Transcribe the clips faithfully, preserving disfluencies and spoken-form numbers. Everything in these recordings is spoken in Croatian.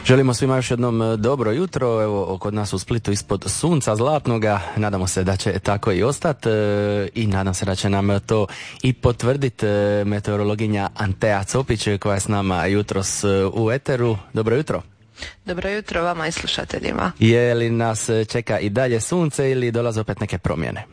Želimo svima još jednom dobro jutro, evo kod nas u Splitu ispod sunca zlatnoga, nadamo se da će tako i ostati i nadam se da će nam to i potvrditi meteorologinja Antea Copić koja je s nama jutros u eteru. Dobro jutro. Dobro jutro vama i slušateljima. Je li nas čeka i dalje sunce ili dolaze opet neke promjene?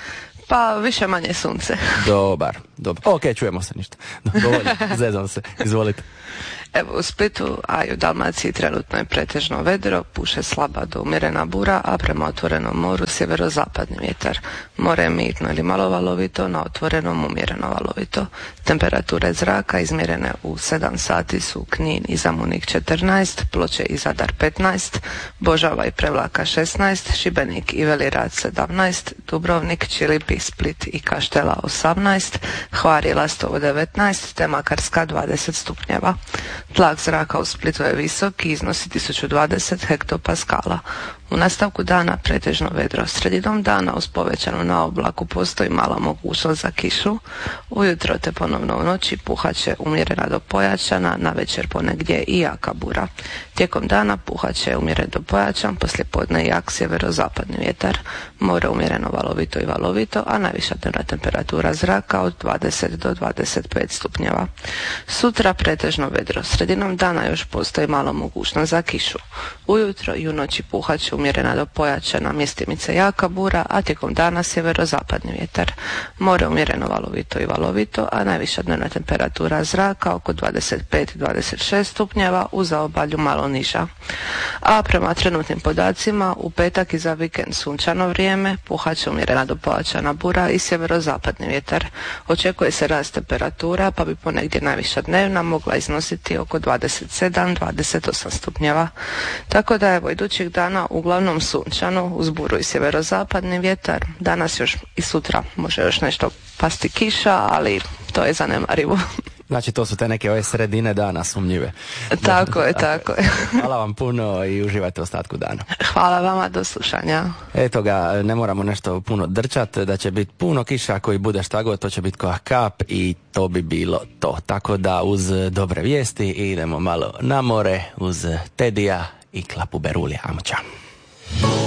Pa više manje sunce. Dobar, dobro. Ok, čujemo se ništa. Dovoljno, zezam se. Izvolite. Evo u Splitu, a i u Dalmaciji trenutno je pretežno vedro, puše slaba do umjerena bura, a prema otvorenom moru sjeverozapadni vjetar. More je mirno ili malo valovito, na otvorenom umjereno valovito. Temperature zraka izmjerene u sedam sati su Knin i Zamunik četrnaest, Ploče i Zadar petnaest, Božava i Prevlaka šesnaest, Šibenik i Velirad sedamnaest, Dubrovnik, Čilipi, Split i Kaštela osamnaest, Hvar i Lastovo devetnaest, te Makarska dvadeset stupnjeva. Tlak zraka u Splitu je visok i iznosi tisuću dvadeset hektopaskala. U nastavku dana pretežno vedro. Sredinom dana uz povećanu naoblaku postoji mala mogućnost za kišu. Ujutro te ponovno u noći puhat će umjerena do pojačana, navečer ponegdje i jaka bura. Tijekom dana puhat će umjeren do pojačan, poslijepodne jak sjeverozapadni vjetar. More umjereno valovito i valovito, a najviša dnevna temperatura zraka od dvadeset do dvadeset pet stupnjeva. Sutra pretežno vedro. Sredinom dana još postoji malo mogućnost za kišu. Ujutro i u noći puhat će umjerena do pojačana, mjestimice jaka bura, a tijekom dana sjeverozapadni vjetar. More umjereno valovito i valovito, a najviša dnevna temperatura zraka oko dvadeset pet do dvadeset šest stupnjeva, u zaobalju malo niža. A prema trenutnim podacima u petak i za vikend sunčano vrijeme, puhat će umjerena do pojačana bura i sjeverozapadni vjetar. Očekuje se rast temperatura, pa bi ponegdje najviša dnevna mogla iznositi oko dvadeset sedam do dvadeset osam stupnjeva. Tako da evo idućih dana uglavnom sunčano, uz buru i sjeverozapadni vjetar. Danas još i sutra može još nešto pasti kiša, ali to je zanemarivo. Znači to su te neke ove sredine dana sumnjive. Tako je, tako je. Hvala vam puno i uživajte u ostatku dana. Hvala vama, do slušanja. Eto ga, ne moramo nešto puno drčati, da će biti puno kiša, koji bude šta god, to će biti koja kap i to bi bilo to. Tako da uz dobre vijesti idemo malo na more uz Tedija i Klapu Berulija. Ajmo, čao.